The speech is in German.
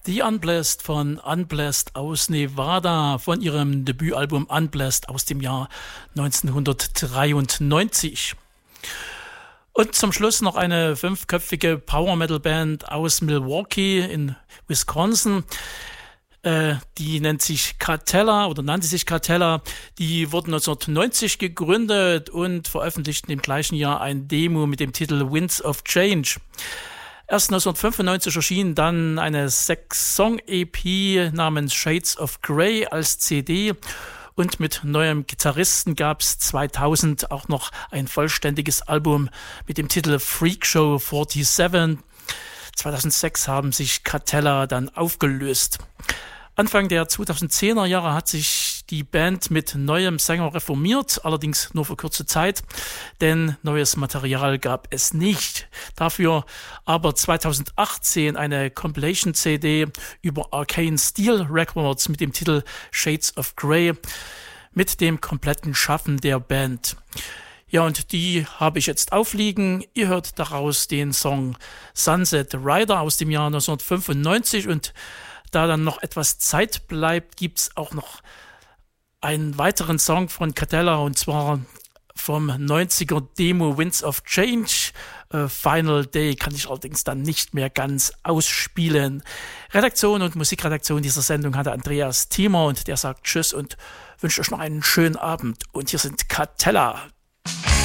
The Unblessed von Unblessed aus Nevada von ihrem Debütalbum Unblessed aus dem Jahr 1993. Und zum Schluss noch eine 5-köpfige Power-Metal-Band aus Milwaukee in Wisconsin. Die nannte sich Cartella. Die wurden 1990 gegründet und veröffentlichten im gleichen Jahr ein Demo mit dem Titel Winds of Change. Erst 1995 erschien dann eine 6-Song-EP namens Shades of Grey als CD. Und mit neuem Gitarristen gab es 2000 auch noch ein vollständiges Album mit dem Titel Freak Show 47. 2006 haben sich Cartella dann aufgelöst. Anfang der 2010er Jahre hat sich die Band mit neuem Sänger reformiert, allerdings nur für kurze Zeit, denn neues Material gab es nicht. Dafür aber 2018 eine Compilation-CD über Arcane Steel Records mit dem Titel Shades of Grey mit dem kompletten Schaffen der Band. Ja, und die habe ich jetzt aufliegen. Ihr hört daraus den Song Sunset Rider aus dem Jahr 1995 und da dann noch etwas Zeit bleibt, gibt's auch noch einen weiteren Song von Cartella und zwar vom 90er Demo Winds of Change. Final Day kann ich allerdings dann nicht mehr ganz ausspielen. Redaktion und Musikredaktion dieser Sendung hatte Andreas Thiemer und der sagt Tschüss und wünscht euch noch einen schönen Abend. Und hier sind Cartella.